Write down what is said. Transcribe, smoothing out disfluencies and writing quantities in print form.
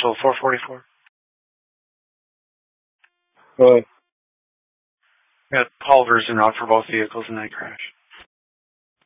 Marshall 444. Go ahead. Got Paul Version out for both vehicles in that crash.